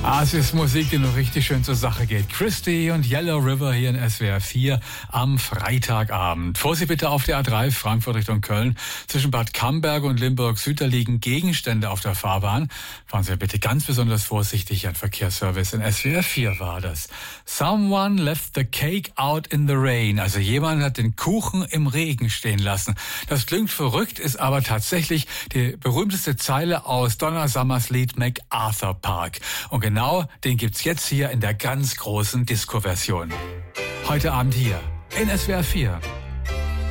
Es ist Musik, die noch richtig schön zur Sache geht. Christy und Yellow River hier in SWR 4 am Freitagabend. Vorsicht bitte auf der A3 Frankfurt Richtung Köln. Zwischen Bad Camberg und Limburg Süd, da liegen Gegenstände auf der Fahrbahn. Fahren Sie bitte ganz besonders vorsichtig. Ein Verkehrsservice in SWR 4 war das. Someone left the cake out in the rain. Also jemand hat den Kuchen im Regen stehen lassen. Das klingt verrückt, ist aber tatsächlich die berühmteste Zeile aus Donna Summers Lied MacArthur Park. Und genau den gibt's jetzt hier in der ganz großen Disco-Version. Heute Abend hier in SWR 4.